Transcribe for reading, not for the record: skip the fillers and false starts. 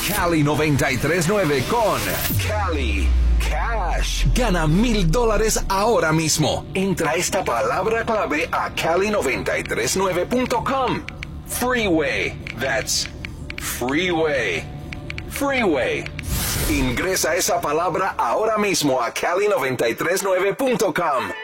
Cali 93.9 con Cali Cash. Gana $1,000 ahora mismo. Entra esta palabra clave a cali939.com. Freeway. That's freeway. Freeway. Ingresa esa palabra ahora mismo a cali939.com.